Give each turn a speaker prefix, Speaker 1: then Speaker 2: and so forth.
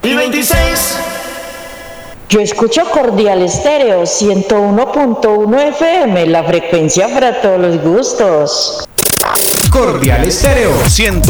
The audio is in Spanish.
Speaker 1: y 26.
Speaker 2: Yo escucho Cordial Estéreo 101.1 FM, la frecuencia para todos los gustos.
Speaker 3: Cordial Estéreo 101.1